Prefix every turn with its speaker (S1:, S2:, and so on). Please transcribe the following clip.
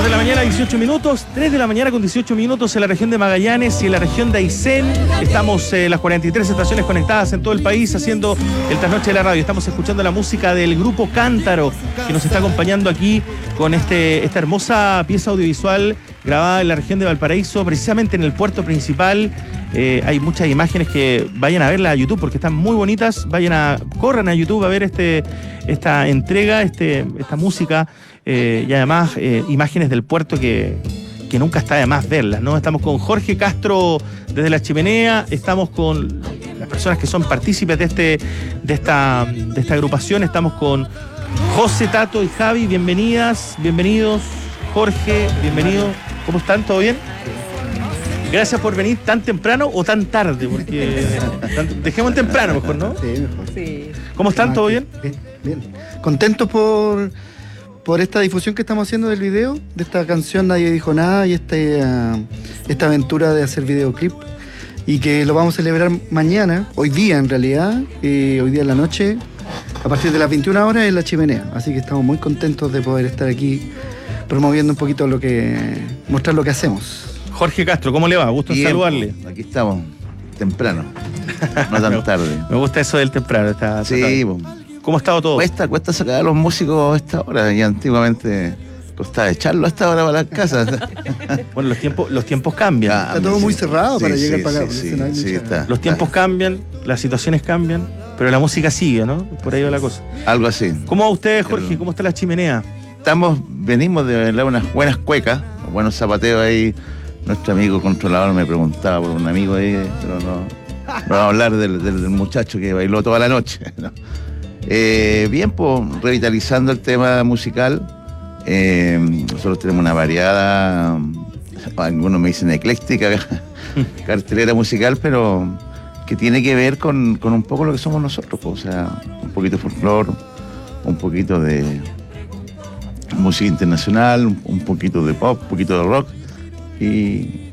S1: 2 de la mañana, 18 minutos, 3 de la mañana con 18 minutos en la región de Magallanes y en la región de Aysén. Estamos las 43 estaciones conectadas en todo el país haciendo el trasnoche de la radio. Estamos escuchando la música del grupo Cántaro, que nos está acompañando aquí con esta hermosa pieza audiovisual grabada en la región de Valparaíso, precisamente en el puerto principal. Hay muchas imágenes que vayan a verlas a YouTube porque están muy bonitas. Corran a YouTube a ver esta entrega, esta música y además imágenes del puerto que nunca está de más verlas, ¿no? Estamos con Jorge Castro desde La Chimenea, estamos con las personas que son partícipes de esta agrupación, estamos con José, Tato y Javi. Bienvenidos. Jorge, bienvenido. ¿Cómo están? ¿Todo bien? Gracias por venir tan temprano o tan tarde, porque dejemos temprano mejor, ¿no?
S2: Sí, mejor.
S3: Sí.
S1: ¿Cómo están? ¿Todo bien?
S2: Bien. Contentos por esta difusión que estamos haciendo del video, de esta canción Nadie Dijo Nada y esta aventura de hacer videoclip, y que lo vamos a celebrar mañana, hoy día en realidad, hoy día en la noche, a partir de las 21 horas en La Chimenea. Así que estamos muy contentos de poder estar aquí promoviendo un poquito mostrar lo que hacemos.
S1: Jorge Castro, ¿cómo le va? Gusto en saludarle.
S4: Aquí estamos, temprano, no tan tarde.
S1: Me gusta eso del temprano.
S4: Sí,
S1: ¿Cómo ha estado todo?
S4: Cuesta sacar a los músicos a esta hora, y antiguamente costaba echarlo a esta hora para las casas.
S1: Bueno, los tiempos cambian.
S2: Está todo muy cerrado para llegar para acá.
S4: Está.
S1: Los tiempos cambian, las situaciones cambian, pero la música sigue, ¿no? Por ahí va la cosa.
S4: Algo así.
S1: ¿Cómo va usted, Jorge? ¿Cómo está La Chimenea?
S4: Venimos de bailar unas buenas cuecas, buenos zapateos ahí. Nuestro amigo controlador me preguntaba por un amigo ahí, pero no vamos a hablar del muchacho que bailó toda la noche, ¿no? Bien, pues revitalizando el tema musical. Nosotros tenemos una variada, algunos me dicen ecléctica, cartelera musical, pero que tiene que ver con un poco lo que somos nosotros, pues, o sea, un poquito de folclore, un poquito de música internacional, un poquito de pop, un poquito de rock. Y